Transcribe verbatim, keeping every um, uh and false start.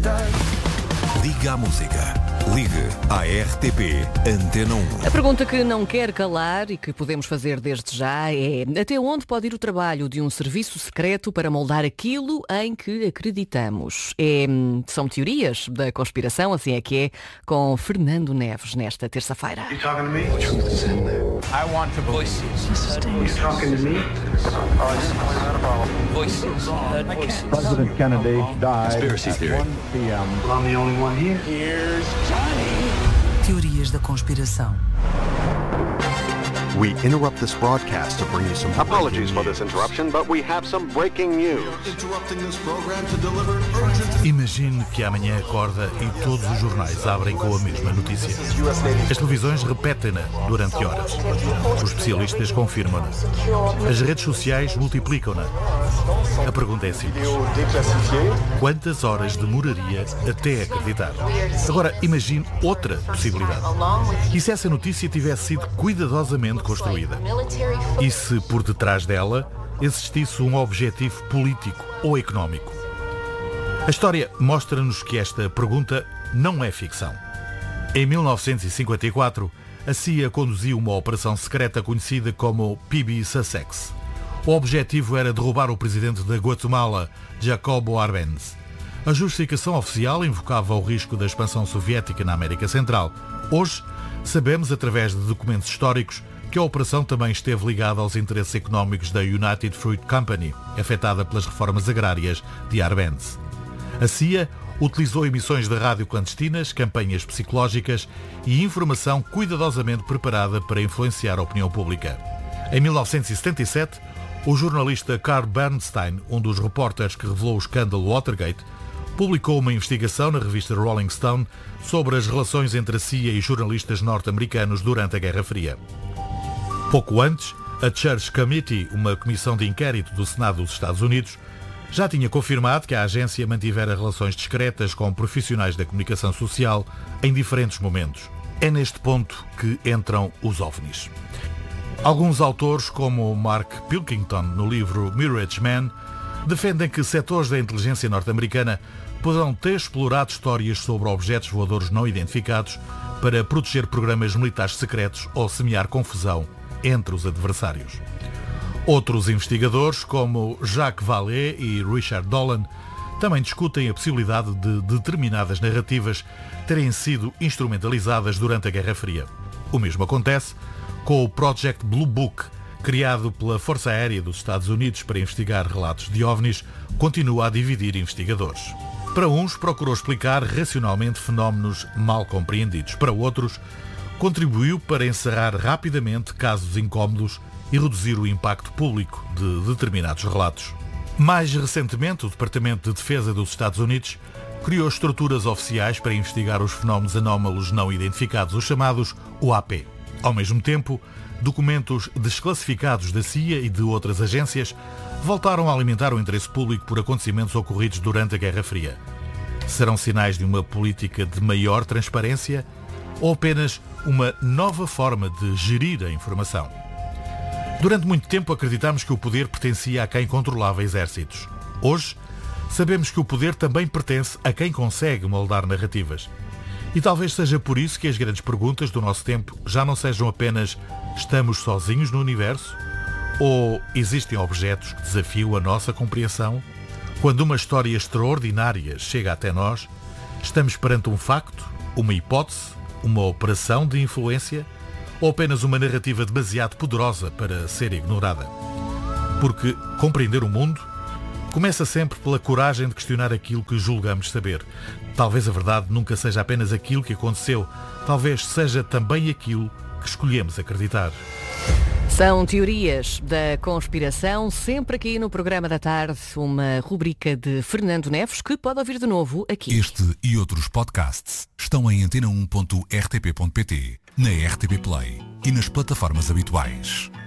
Liga à música. Ligue à R T P Antena um. A pergunta que não quer calar e que podemos fazer desde já é: até onde pode ir o trabalho de um serviço secreto para moldar aquilo em que acreditamos? É, são teorias da conspiração, assim é que é, com Fernando Neves nesta terça-feira. President Kennedy died at one p m I'm the only one here. Here's Johnny. Teorias da conspiração. We interrupt this broadcast to bring you some... Apologies for this interruption, but we have some breaking news. Interrupting this program to deliver urgent... Imagine que amanhã acorda e todos os jornais abrem com a mesma notícia. As televisões repetem-na durante horas. Os especialistas confirmam-na. As redes sociais multiplicam-na. A pergunta é simples: quantas horas demoraria até acreditar? Agora, imagine outra possibilidade. E se essa notícia tivesse sido cuidadosamente construída? E se por detrás dela existisse um objetivo político ou económico? A história mostra-nos que esta pergunta não é ficção. Em mil novecentos e cinquenta e quatro, a C I A conduziu uma operação secreta conhecida como P B Sussex. O objetivo era derrubar o presidente da Guatemala, Jacobo Arbenz. A justificação oficial invocava o risco da expansão soviética na América Central. Hoje, sabemos, através de documentos históricos, que a operação também esteve ligada aos interesses económicos da United Fruit Company, afetada pelas reformas agrárias de Arbenz. A C I A utilizou emissões de rádio clandestinas, campanhas psicológicas e informação cuidadosamente preparada para influenciar a opinião pública. Em mil novecentos e setenta e sete, o jornalista Carl Bernstein, um dos repórteres que revelou o escândalo Watergate, publicou uma investigação na revista Rolling Stone sobre as relações entre a C I A e jornalistas norte-americanos durante a Guerra Fria. Pouco antes, a Church Committee, uma comissão de inquérito do Senado dos Estados Unidos, já tinha confirmado que a agência mantivera relações discretas com profissionais da comunicação social em diferentes momentos. É neste ponto que entram os OVNIs. Alguns autores, como Mark Pilkington, no livro Mirage Man, defendem que setores da inteligência norte-americana poderão ter explorado histórias sobre objetos voadores não identificados para proteger programas militares secretos ou semear confusão entre os adversários. Outros investigadores, como Jacques Vallée e Richard Dolan, também discutem a possibilidade de determinadas narrativas terem sido instrumentalizadas durante a Guerra Fria. O mesmo acontece com o Project Blue Book, criado pela Força Aérea dos Estados Unidos para investigar relatos de OVNIs, continua a dividir investigadores. Para uns, procurou explicar racionalmente fenómenos mal compreendidos. Para outros, contribuiu para encerrar rapidamente casos incómodos e reduzir o impacto público de determinados relatos. Mais recentemente, o Departamento de Defesa dos Estados Unidos criou estruturas oficiais para investigar os fenómenos anómalos não identificados, os chamados U A P. Ao mesmo tempo, documentos desclassificados da C I A e de outras agências voltaram a alimentar o interesse público por acontecimentos ocorridos durante a Guerra Fria. Serão sinais de uma política de maior transparência ou apenas uma nova forma de gerir a informação? Durante muito tempo acreditámos que o poder pertencia a quem controlava exércitos. Hoje, sabemos que o poder também pertence a quem consegue moldar narrativas. E talvez seja por isso que as grandes perguntas do nosso tempo já não sejam apenas: estamos sozinhos no universo? Ou existem objetos que desafiam a nossa compreensão? Quando uma história extraordinária chega até nós, estamos perante um facto, uma hipótese, uma operação de influência ou apenas uma narrativa demasiado poderosa para ser ignorada? Porque compreender o mundo começa sempre pela coragem de questionar aquilo que julgamos saber. Talvez a verdade nunca seja apenas aquilo que aconteceu, talvez seja também aquilo que escolhemos acreditar. São teorias da conspiração, sempre aqui no programa da tarde, uma rubrica de Fernando Neves que pode ouvir de novo aqui. Este e outros podcasts estão em antena um ponto r t p ponto p t, na R T P Play e nas plataformas habituais.